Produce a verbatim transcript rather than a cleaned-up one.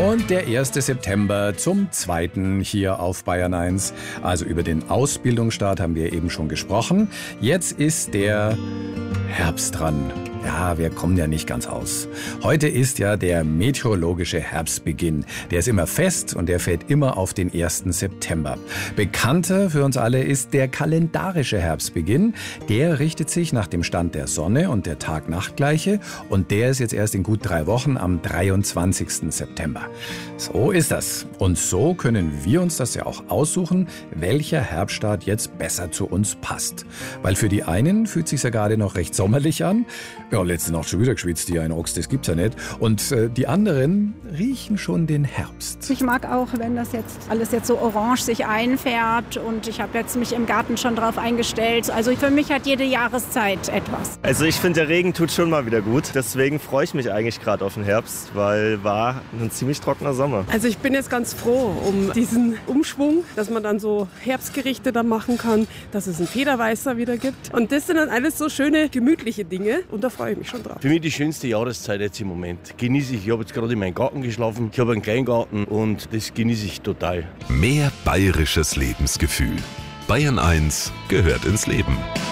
Und der erste September zum zweiten hier auf Bayern eins. Also über den Ausbildungsstart haben wir eben schon gesprochen. Jetzt ist der Herbst dran. Ja, wir kommen ja nicht ganz aus. Heute ist ja der meteorologische Herbstbeginn. Der ist immer fest und der fällt immer auf den ersten September. Bekannter für uns alle ist der kalendarische Herbstbeginn. Der richtet sich nach dem Stand der Sonne und der Tag-Nacht-Gleiche und der ist jetzt erst in gut drei Wochen am dreiundzwanzigsten September. So ist das. Und so können wir uns das ja auch aussuchen, welcher Herbststart jetzt besser zu uns passt. Weil für die einen fühlt es sich ja gerade noch recht sommerlich an. Ja, letzte Nacht schon wieder geschwitzt, die ein Ochs, das gibt's ja nicht. Und äh, die anderen riechen schon den Herbst. Ich mag auch, wenn das jetzt alles jetzt so orange sich einfärbt und ich habe jetzt mich im Garten schon drauf eingestellt. Also für mich hat jede Jahreszeit etwas. Also ich finde, der Regen tut schon mal wieder gut. Deswegen freue ich mich eigentlich gerade auf den Herbst, weil war ein ziemlich trockener Sommer. Also ich bin jetzt ganz froh um diesen Umschwung, dass man dann so Herbstgerichte da machen kann, dass es einen Federweißer wieder gibt. Und das sind dann alles so schöne, gemütliche Dinge und da freue ich mich schon drauf. Für mich die schönste Jahreszeit jetzt im Moment. Genieße ich. Ich habe jetzt gerade in meinem Garten geschlafen. Ich habe einen Kleingarten und das genieße ich total. Mehr bayerisches Lebensgefühl. Bayern eins gehört ins Leben.